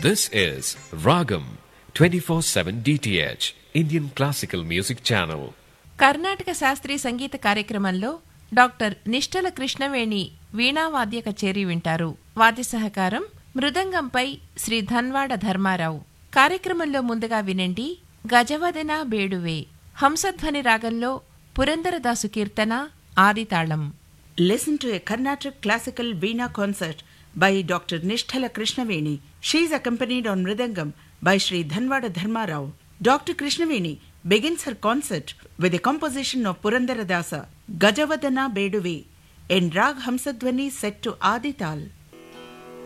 This is Ragam 24/7 DTH Indian Classical Music Channel. Karnataka శాస్త్రీయ సంగీత కార్యక్రమంలో doctor Nishtala Krishnaveni వీణావాద్య కచేరీ వింటారు. వాద్య సహకారం మృదంగంపై శ్రీ ధన్వాడ ధర్మారావు. కార్యక్రమంలో ముందుగా వినండి గజవదన బేడువే, హంసధ్వని రాగంలో పురందరదాసు కీర్తన ఆదితాళం. Listen to a Carnatic classical Veena concert by Dr. Nishthala Krishnaveni. She is accompanied on Mridangam by Sri Dhanwada Dharmarao. Dr. Krishnaveni begins her concert with a composition of Purandaradasa, Gajavadana Beduve, in Rag Hamsadhvani set to Adi Tal.